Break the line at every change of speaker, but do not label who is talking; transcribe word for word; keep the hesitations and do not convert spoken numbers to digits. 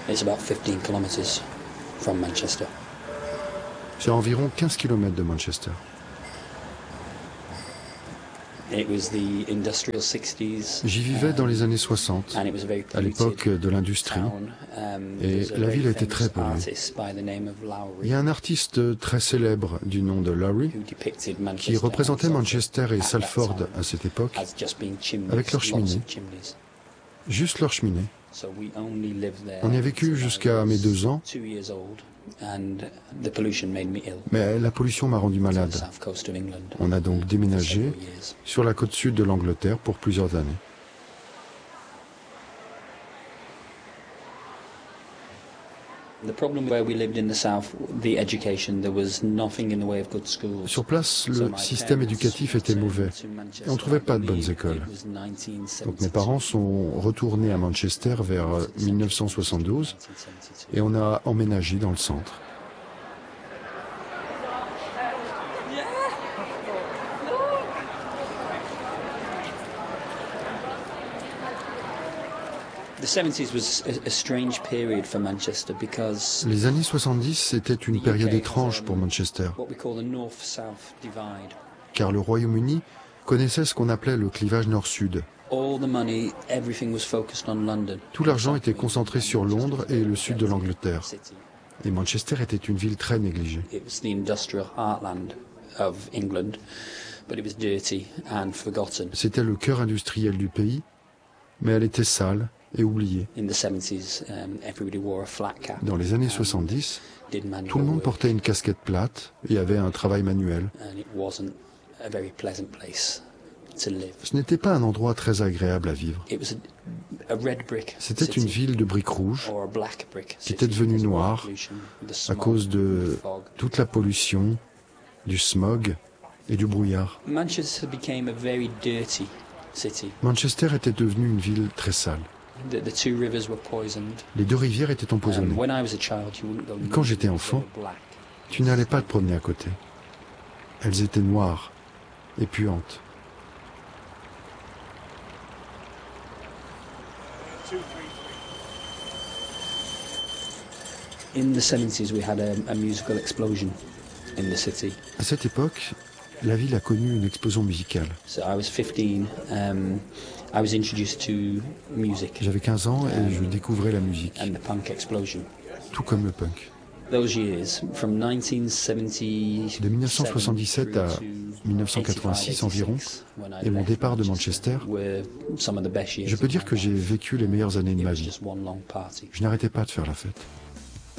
It's about fifteen kilometers from Manchester.
C'est à environ quinze kilomètres de Manchester.
It was the industrial sixties.
J'y vivais dans les années soixante,
And it was a very
à l'époque
polluted
de l'industrie,
town. Um,
et
there's a
la
very
ville était
famous
très polluée.
artist by the name of Lowry
Il y a un artiste très célèbre du nom de Lowry
who depicted Manchester
qui représentait
and
Manchester et
Salford
Salford à cette époque
as just being chimneys,
avec leurs
lots
cheminées.
of chimneys.
Juste leur cheminée.
So we only lived there
On y a vécu
until I
jusqu'à
was
mes deux ans,
two years old, and the pollution made me ill.
mais la pollution m'a rendu
To the
malade.
south coast of England
On a donc
for
déménagé
several years.
sur la côte sud de l'Angleterre pour plusieurs années.
The problem where we lived in the south, the education, there was nothing in the way of good schools.
Sur place,
So
le
my
système
parents
éducatif était
returned
mauvais
to Manchester.
et on ne trouvait pas de
I
bonnes
believe
écoles.
it was nineteen seventy-two.
Donc mes parents sont retournés à Manchester vers mille neuf cent soixante-douze et on a emménagé dans le centre.
The seventies was a, a strange period for Manchester because
Les années soixante-dix, c'était une période étrange pour Manchester,
what we call the north-south divide.
car le Royaume-Uni connaissait ce qu'on appelait le clivage nord-sud.
All the money, everything was focused on London.
Tout l'argent était concentré sur Londres et le sud de l'Angleterre.
City.
Et Manchester était une ville très négligée.
It was the industrial heartland of England, but it was dirty and forgotten.
C'était le cœur industriel du pays, mais elle était sale et oubliée.
In the seventies, um, everybody wore a flat cap.
Dans les années
and
soixante-dix,
did manual
tout le monde
work,
portait une casquette plate et avait un travail manuel.
and it wasn't a very pleasant place to live.
Ce n'était pas un endroit très agréable à vivre.
It was a, a red brick
C'était
city,
une ville de briques rouges
or a black brick
qui était
city
devenue
because of all the
noire
pollution, the
à
smog,
cause de
the fog.
toute la pollution, du smog et du brouillard.
Manchester became a very dirty city.
Manchester était devenue une ville très sale.
The, the two rivers were poisoned.
Les deux rivières étaient
Um,
empoisonnées.
when I was a child, you wouldn't go near
Quand j'étais
them,
enfant,
they were black.
Tu n'allais pas te promener à côté. Elles étaient noires et puantes.
In the seventies, we had a, a musical explosion in the city.
À cette époque, la ville a connu une explosion musicale.
So I was fifteen. Um, I was introduced to music
J'avais quinze ans et je découvrais la musique,
and the punk explosion.
tout comme le punk.
Those years, from nineteen seventy-seven
De mille neuf cent soixante-dix-sept à
through to
mille neuf cent quatre-vingt-six environ,
when I
et mon
left
départ de Manchester,
were some of the best years
je peux
of
dire
my
que j'ai
life.
vécu les meilleures années de
It
ma
was
vie.
just one long party.
Je n'arrêtais pas de faire la fête.